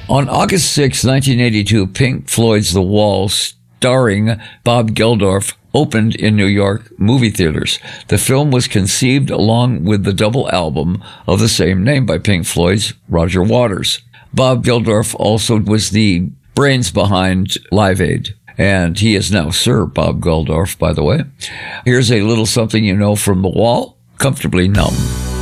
On August 6, 1982, Pink Floyd's The Wall, starring Bob Geldof, opened in New York movie theaters. The film was conceived along with the double album of the same name by Pink Floyd's Roger Waters. Bob Geldof also was the brains behind Live Aid, and he is now Sir Bob Geldof, by the way. Here's a little something you know from The Wall, Comfortably Numb.